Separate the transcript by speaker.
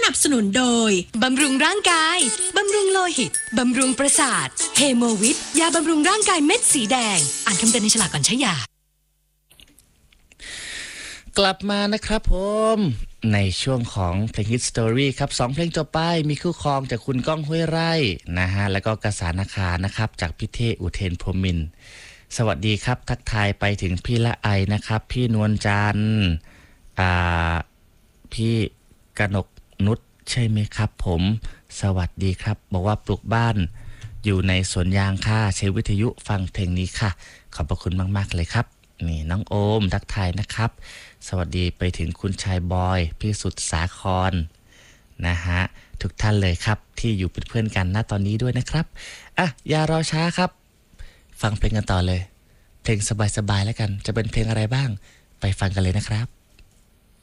Speaker 1: นับสนุนโดยบำรุงร่างกายบำรุงโลหิตบำรุงประสาทเฮโมวิทยาบำรุงร่างกายเม็ดสีแดงอ่านคำเตือนในฉลากก่อนใช้ยาก
Speaker 2: ลับมานะครับผมในช่วงของเพลงฮิตสตอรี่ครับ2เพลงจบไปมีคู่ครองจากคุณก้องห้วยไร่นะฮะแล้วก็กษานาคานะครับจากพี่เทอุเทนพรหมินทร์สวัสดีครับทักทายไปถึงพี่ละไอนะครับพี่นวลจันทร์พี่กนกนุชใช่ไหมครับผมสวัสดีครับบอกว่าปลูกบ้านอยู่ในสวนยางค่ะใช้วิทยุฟังเพลงนี้ค่ะขอบพระคุณมากๆเลยครับนี่น้องโอมทักทายนะครับสวัสดีไปถึงคุณชายบอยพี่สุดสาครนะฮะทุกท่านเลยครับที่อยู่เป็นเพื่อนกันณตอนนี้ด้วยนะครับอ่ะอย่ารอช้าครับฟังเพลงกันต่อเลยเพลงสบายๆแล้วกันจะเป็นเพลงอะไรบ้างไปฟังกันเลยนะครับ